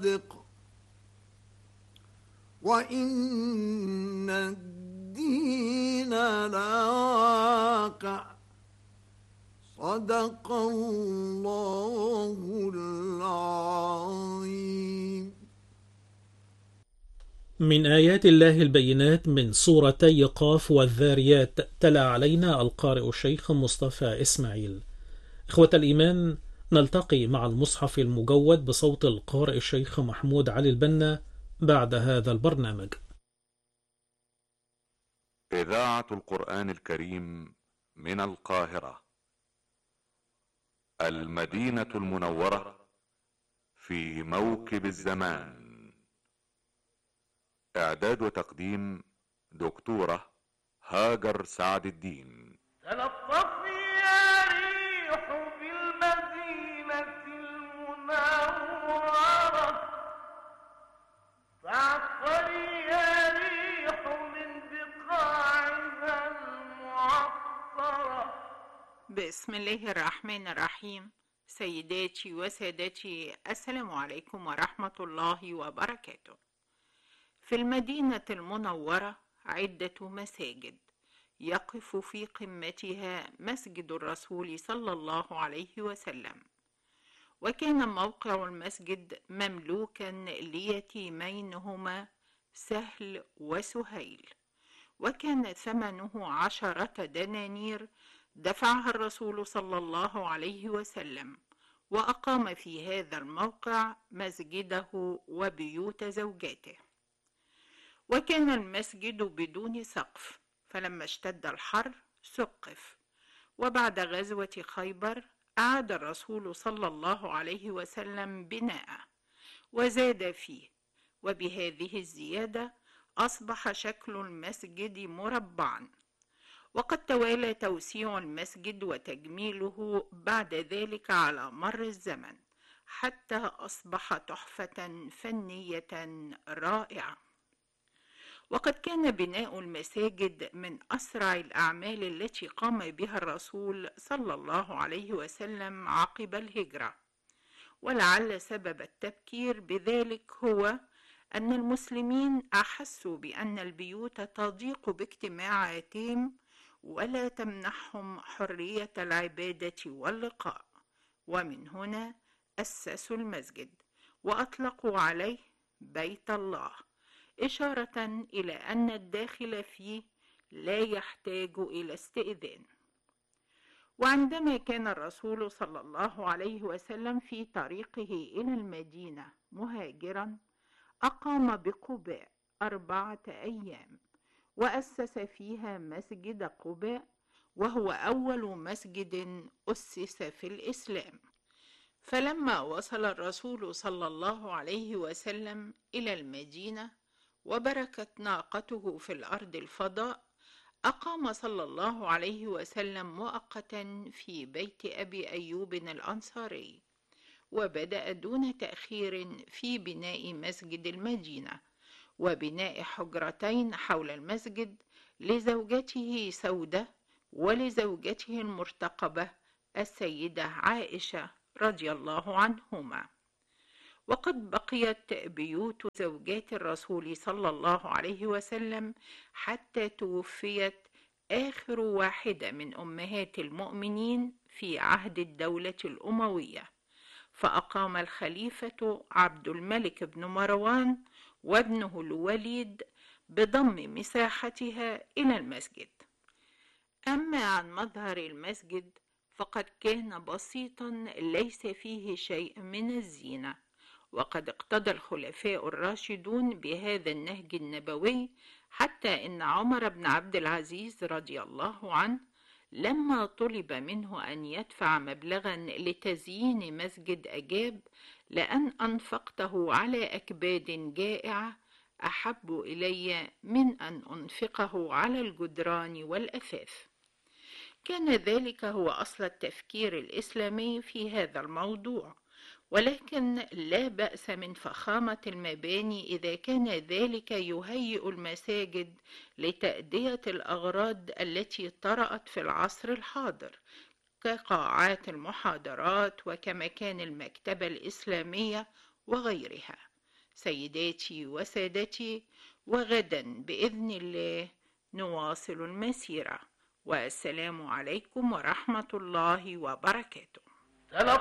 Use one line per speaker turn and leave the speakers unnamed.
صادق وإن الدين لواقع. صدق الله العظيم.
من آيات الله البينات من سورتي قاف والذاريات. تلا علينا القارئ الشيخ مصطفى إسماعيل. إخوة الإيمان، نلتقي مع المصحف المجود بصوت القارئ الشيخ محمود علي البنا بعد هذا البرنامج.
إذاعة القرآن الكريم من القاهرة، المدينة المنورة، في موكب الزمان. إعداد وتقديم دكتورة هاجر سعد الدين.
تلطفي يا ريح بالمدينة المنورة، فعطري يا ريح من بقاعها المعطرة.
بسم الله الرحمن الرحيم. سيداتي وسادتي، السلام عليكم ورحمة الله وبركاته. في المدينة المنورة عدة مساجد، يقف في قمتها مسجد الرسول صلى الله عليه وسلم، وكان موقع المسجد مملوكا ليتيمين هما سهل وسهيل، وكان ثمنه 10 دنانير دفعها الرسول صلى الله عليه وسلم، وأقام في هذا الموقع مسجده وبيوت زوجاته. وكان المسجد بدون سقف، فلما اشتد الحر سقف، وبعد غزوة خيبر أعاد الرسول صلى الله عليه وسلم بناءه وزاد فيه، وبهذه الزيادة أصبح شكل المسجد مربعا. وقد توالى توسيع المسجد وتجميله بعد ذلك على مر الزمن حتى أصبح تحفة فنية رائعة. وقد كان بناء المساجد من أسرع الأعمال التي قام بها الرسول صلى الله عليه وسلم عقب الهجرة، ولعل سبب التبكير بذلك هو أن المسلمين أحسوا بأن البيوت تضيق باجتماعاتهم ولا تمنحهم حرية العبادة واللقاء، ومن هنا أسسوا المسجد وأطلقوا عليه بيت الله، إشارة إلى أن الداخل فيه لا يحتاج إلى استئذان. وعندما كان الرسول صلى الله عليه وسلم في طريقه إلى المدينة مهاجرا، أقام بقباء 4 أيام، وأسس فيها مسجد قباء، وهو أول مسجد أسس في الإسلام. فلما وصل الرسول صلى الله عليه وسلم إلى المدينة وبركت ناقته في الأرض الفضاء، أقام صلى الله عليه وسلم مؤقتا في بيت أبي أيوب الأنصاري، وبدأ دون تأخير في بناء مسجد المدينة وبناء حجرتين حول المسجد لزوجته سودة ولزوجته المرتقبة السيدة عائشة رضي الله عنهما. وقد بقيت بيوت زوجات الرسول صلى الله عليه وسلم حتى توفيت آخر واحدة من أمهات المؤمنين في عهد الدولة الأموية، فأقام الخليفة عبد الملك بن مروان وابنه الوليد بضم مساحتها إلى المسجد. أما عن مظهر المسجد فقد كان بسيطا ليس فيه شيء من الزينة، وقد اقتدى الخلفاء الراشدون بهذا النهج النبوي، حتى إن عمر بن عبد العزيز رضي الله عنه لما طلب منه أن يدفع مبلغا لتزيين مسجد أجاب: لأن أنفقته على أكباد جائعة أحب إلي من أن أنفقه على الجدران والأثاث. كان ذلك هو أصل التفكير الإسلامي في هذا الموضوع، ولكن لا بأس من فخامة المباني إذا كان ذلك يهيئ المساجد لتأدية الأغراض التي طرأت في العصر الحاضر، كقاعات المحاضرات وكمكان المكتبة الإسلامية وغيرها. سيداتي وسادتي، وغدا بإذن الله نواصل المسيرة، والسلام عليكم ورحمة الله وبركاته.